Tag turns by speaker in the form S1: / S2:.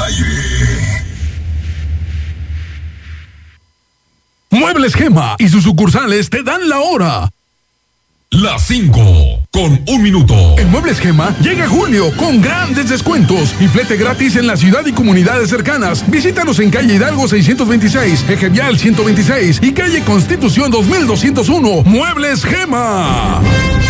S1: al aire.
S2: Muebles Gema y sus sucursales te dan la hora.
S1: Las 5:01.
S2: En Muebles Gema llega julio con grandes descuentos y flete gratis en la ciudad y comunidades cercanas. Visítanos en calle Hidalgo 626, Eje Vial 126 y calle Constitución 2201. Muebles Gema.